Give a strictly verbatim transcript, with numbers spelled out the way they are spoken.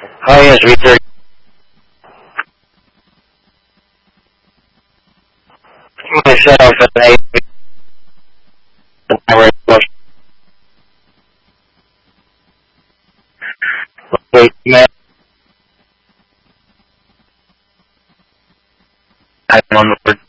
Hi, yes, Richard. Myself and I and our I'm on board.